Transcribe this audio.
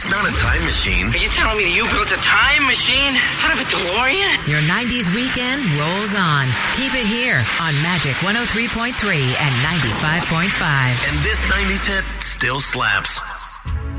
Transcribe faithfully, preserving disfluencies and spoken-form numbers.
It's not a time machine. Are you telling me that you built a time machine out of a DeLorean? Your nineties weekend rolls on. Keep it here on Magic one oh three point three and ninety-five point five. And this nineties hit still slaps.